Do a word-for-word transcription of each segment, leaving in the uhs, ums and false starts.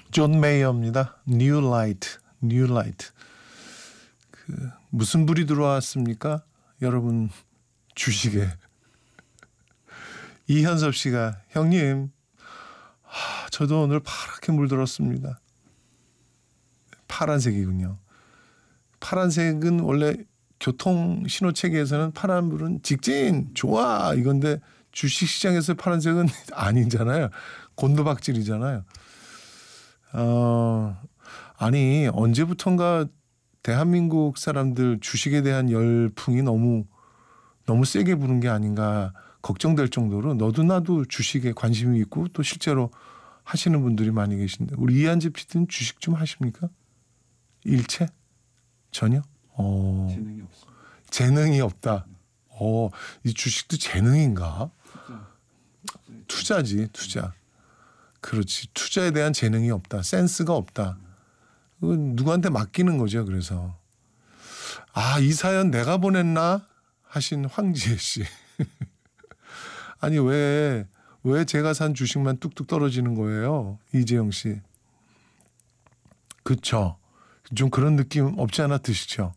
존 메이어입니다. New Light, New Light. 그 무슨 불이 들어왔습니까? 여러분 주식에. 이현섭 씨가 형님, 하, 저도 오늘 파랗게 물들었습니다. 파란색이군요. 파란색은 원래 교통 신호 체계에서는 파란불은 직진 좋아 이건데 주식시장에서 파란색은 아니잖아요. 곤두박질이잖아요. 어, 아니 언제부턴가 대한민국 사람들 주식에 대한 열풍이 너무 너무 세게 부는 게 아닌가 걱정될 정도로 너도 나도 주식에 관심이 있고 또 실제로 하시는 분들이 많이 계신데 우리 이한재 피디는 주식 좀 하십니까? 일체? 전혀? 어. 재능이 없어. 재능이 없다. 어, 이 주식도 재능인가? 투자. 투자지, 투자. 그렇지. 투자에 대한 재능이 없다. 센스가 없다. 누구한테 맡기는 거죠. 그래서 아, 이 사연 내가 보냈나 하신 황지혜 씨. 아니 왜, 왜 제가 산 주식만 뚝뚝 떨어지는 거예요. 이재영 씨. 그쵸. 좀 그런 느낌 없지 않아 드시죠.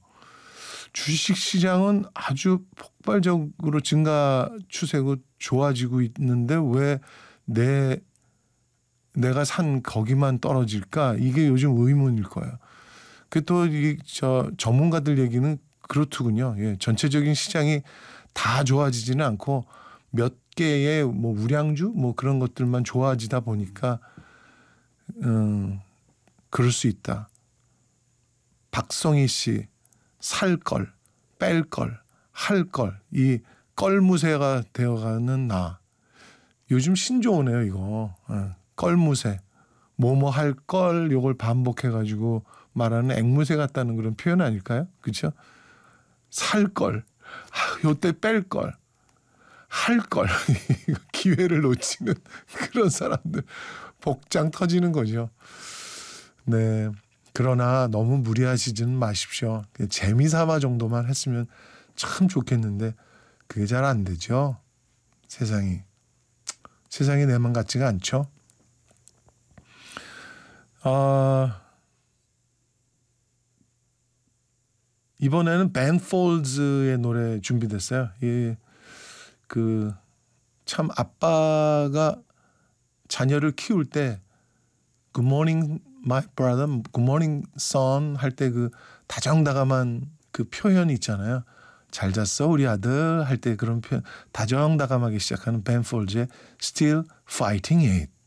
주식시장은 아주 폭발적으로 증가 추세고 좋아지고 있는데 왜 내 내가 산 거기만 떨어질까? 이게 요즘 의문일 거예요. 그 또 이 저 전문가들 얘기는 그렇더군요. 예, 전체적인 시장이 다 좋아지지는 않고 몇 개의 뭐 우량주 뭐 그런 것들만 좋아지다 보니까 음, 그럴 수 있다. 박성희 씨, 살 걸, 뺄 걸, 할 걸, 이 껄무새가 되어가는 나. 요즘 신조어네요, 이거. 예. 껄무새. 뭐뭐 할 걸, 요걸 반복해가지고 말하는 앵무새 같다는 그런 표현 아닐까요? 그렇죠? 살 걸, 아, 요때 뺄 걸, 할 걸. 기회를 놓치는 그런 사람들. 복장 터지는 거죠. 네. 그러나 너무 무리하시지는 마십시오. 재미삼아 정도만 했으면 참 좋겠는데 그게 잘 안 되죠. 세상이. 세상이 내 맘 같지가 않죠. 아, 이번에는 벤 폴즈의 노래 준비됐어요. 예, 그 참 아빠가 자녀를 키울 때 Good morning, my brother, Good morning, son 할 때 그 다정다감한 그 표현이 있잖아요. 잘 잤어 우리 아들 할 때 그런 표현 다정다감하게 시작하는 벤 폴즈의 Still Fighting It.